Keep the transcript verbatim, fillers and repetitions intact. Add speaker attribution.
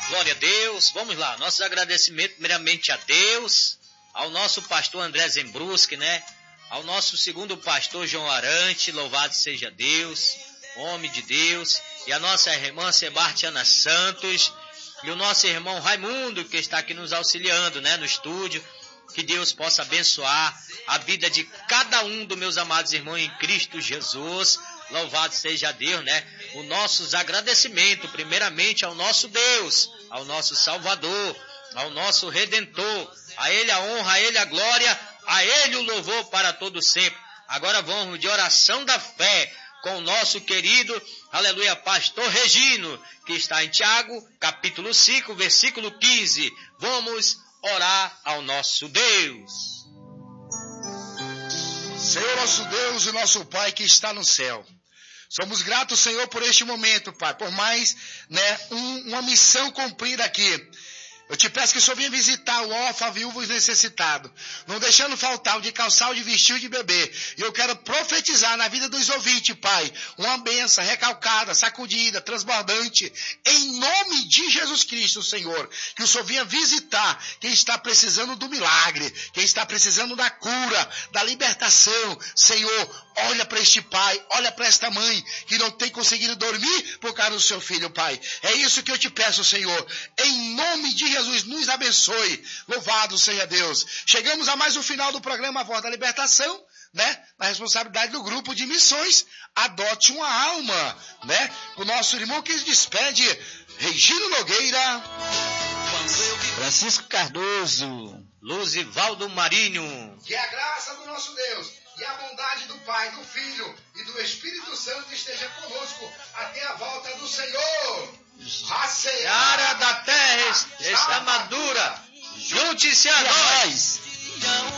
Speaker 1: Glória a Deus. Vamos lá. Nossos agradecimentos primeiramente a Deus, ao nosso pastor André Zembruschi, né? Ao nosso segundo pastor João Arante, louvado seja Deus, homem de Deus, e a nossa irmã Sebastiana Santos, e o nosso irmão Raimundo, que está aqui nos auxiliando, né, no estúdio. Que Deus possa abençoar a vida de cada um dos meus amados irmãos em Cristo Jesus. Louvado seja Deus, né? Os nossos agradecimentos, primeiramente ao nosso Deus, ao nosso Salvador, ao nosso Redentor. A Ele a honra, a Ele a glória, a Ele o louvor para todo sempre. Agora vamos de oração da fé com o nosso querido, aleluia, pastor Regino, que está em Tiago, capítulo cinco, versículo quinze. Vamos orar ao nosso Deus.
Speaker 2: Senhor, nosso Deus e nosso Pai que está no céu, somos gratos, Senhor, por este momento, Pai, por mais, né, um, uma missão cumprida aqui. Eu te peço que o Senhor venha visitar o órfão, a viúva e os necessitados, não deixando faltar o de calçar, o de vestir, o de beber. E eu quero profetizar na vida dos ouvintes, Pai, uma bênção recalcada, sacudida, transbordante, em nome de Jesus Cristo, Senhor. Que o Senhor venha visitar quem está precisando do milagre, quem está precisando da cura, da libertação. Senhor, olha para este pai, olha para esta mãe, que não tem conseguido dormir por causa do seu filho, Pai. É isso que eu te peço, Senhor, em nome de Jesus. Jesus nos abençoe, louvado seja Deus. Chegamos a mais um final do programa A Voz da Libertação, né? Na responsabilidade do grupo de missões Adote uma Alma, né? O nosso irmão que se despede, Regino Nogueira,
Speaker 1: Francisco Cardoso, Luzivaldo Marinho.
Speaker 2: Que a graça do nosso Deus e a bondade do Pai, do Filho e do Espírito Santo esteja conosco até a volta do Senhor.
Speaker 1: A seara da terra está madura, junte-se a nós.